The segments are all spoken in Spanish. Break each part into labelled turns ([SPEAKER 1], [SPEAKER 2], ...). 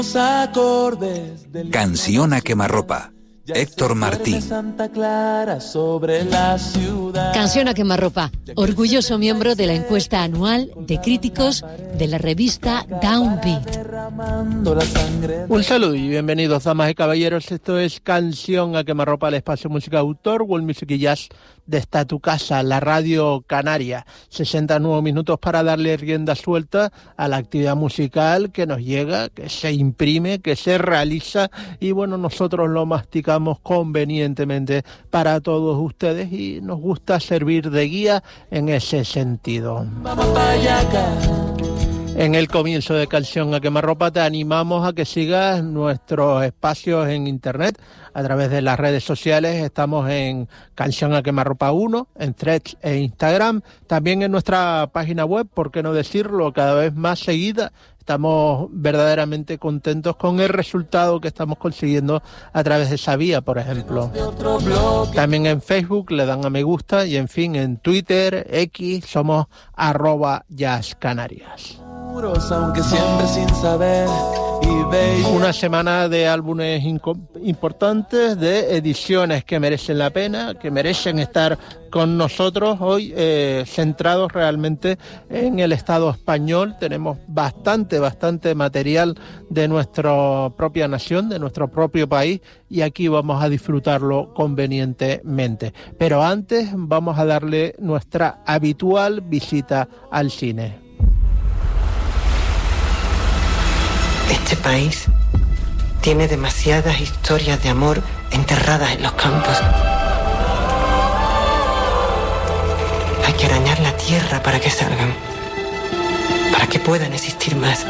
[SPEAKER 1] Canción a quemarropa. Héctor Martín.
[SPEAKER 2] Canción a quemarropa, orgulloso miembro de la encuesta anual de críticos de la revista Downbeat.
[SPEAKER 3] Un saludo y bienvenidos, damas y caballeros. Esto es Canción a quemarropa, el espacio música autor, world music y jazz de Esta Tu Casa, la radio canaria. 60 nuevos minutos para darle rienda suelta a la actividad musical que nos llega, que se imprime, que se realiza y bueno, nosotros lo masticamos convenientemente para todos ustedes y nos gusta servir de guía en ese sentido. En el comienzo de Canción a quemarropa te animamos a que sigas nuestros espacios en internet a través de las redes sociales. Estamos en Canción a quemarropa 1, en Threads e Instagram, también en nuestra página web, por qué no decirlo, cada vez más seguida. Estamos verdaderamente contentos con el resultado que estamos consiguiendo a través de esa vía, por ejemplo. También en Facebook le dan a me gusta y en fin, en Twitter, X, somos @jazzcanarias. Aunque siempre sin saber. Una semana de álbumes importantes, de ediciones que merecen la pena, que merecen estar con nosotros hoy, centrados realmente en el Estado español. Tenemos bastante material de nuestra propia nación, de nuestro propio país, y aquí vamos a disfrutarlo convenientemente. Pero antes vamos a darle nuestra habitual visita al cine.
[SPEAKER 4] Este país tiene demasiadas historias de amor enterradas en los campos. Hay que arañar la tierra para que salgan, para que puedan existir más.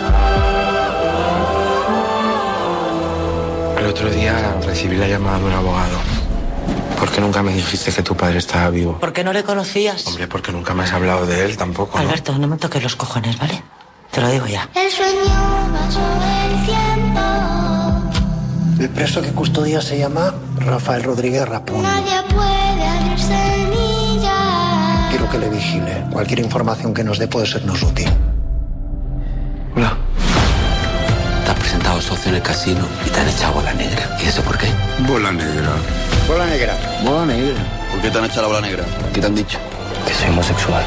[SPEAKER 5] El otro día recibí la llamada de un abogado. ¿Por qué nunca me dijiste que tu padre estaba vivo?
[SPEAKER 4] ¿Por qué no le conocías?
[SPEAKER 5] Hombre, porque nunca me has hablado de él tampoco, ¿no?
[SPEAKER 4] Alberto, no me toques los cojones, ¿vale? Te lo digo ya.
[SPEAKER 6] El sueño pasó el tiempo.
[SPEAKER 7] El preso que custodia se llama Rafael Rodríguez Rapón.
[SPEAKER 6] Nadie puede abrir semillas.
[SPEAKER 7] Quiero que le vigile. Cualquier información que nos dé puede sernos útil.
[SPEAKER 5] Hola.
[SPEAKER 8] Te has presentado socio en el casino y te han echado bola negra. ¿Y eso por qué?
[SPEAKER 5] Bola negra.
[SPEAKER 7] Bola negra.
[SPEAKER 8] Bola negra.
[SPEAKER 5] ¿Por qué te han echado la bola negra?
[SPEAKER 8] ¿Qué te han dicho? Que soy homosexual.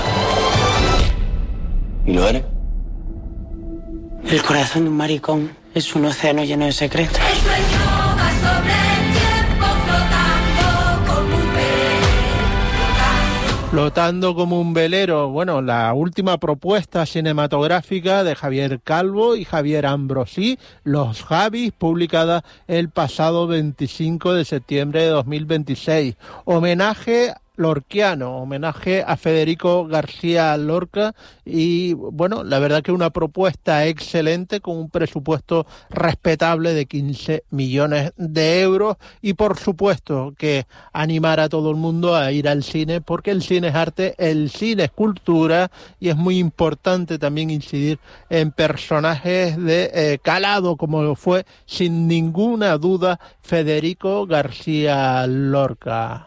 [SPEAKER 8] ¿Y lo eres?
[SPEAKER 4] El corazón de un maricón es un océano lleno de secretos.
[SPEAKER 6] El sueño va sobre el tiempo flotando como un velero.
[SPEAKER 3] Flotando como un velero. Bueno, la última propuesta cinematográfica de Javier Calvo y Javier Ambrosí, Los Javis, publicada el pasado 25 de septiembre de 2026. Homenaje lorquiano, homenaje a Federico García Lorca y bueno, la verdad que una propuesta excelente con un presupuesto respetable de 15 millones de euros y por supuesto que animar a todo el mundo a ir al cine porque el cine es arte, el cine es cultura y es muy importante también incidir en personajes de calado como lo fue sin ninguna duda Federico García Lorca.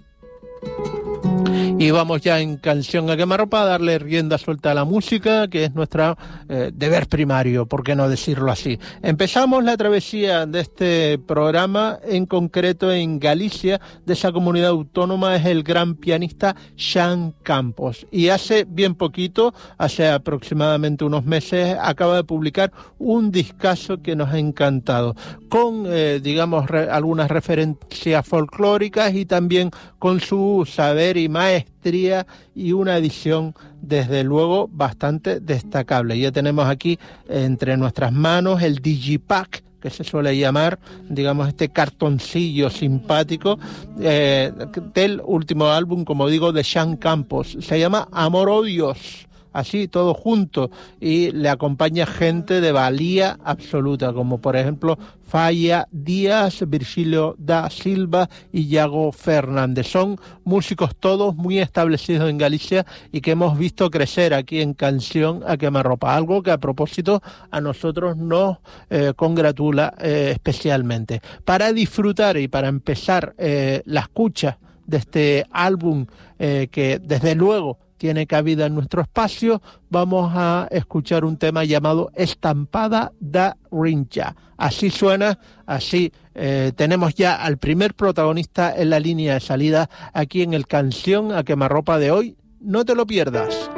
[SPEAKER 3] Y vamos ya en Canción a quemarropa a darle rienda suelta a la música, que es nuestro deber primario, por qué no decirlo así. Empezamos la travesía de este programa, en concreto en Galicia, de esa comunidad autónoma, es el gran pianista Xan Campos. Y hace bien poquito, hace aproximadamente unos meses, acaba de publicar un discazo que nos ha encantado, con, algunas referencias folclóricas y también con su saber y maestría y una edición desde luego bastante destacable. Ya tenemos aquí entre nuestras manos el Digipack, que se suele llamar, digamos, este cartoncillo simpático del último álbum, como digo, de Xan Campos. Se llama Amor o Dios. Así, todo junto, y le acompaña gente de valía absoluta, como por ejemplo Falla Díaz, Virgilio da Silva y Iago Fernández. Son músicos todos muy establecidos en Galicia y que hemos visto crecer aquí en Canción a quemarropa, algo que a propósito a nosotros nos congratula especialmente. Para disfrutar y para empezar la escucha de este álbum que desde luego tiene cabida en nuestro espacio, vamos a escuchar un tema llamado Estampada da Rincha. Así suena, así tenemos ya al primer protagonista en la línea de salida aquí en el Canción a Quemarropa de hoy. No te lo pierdas.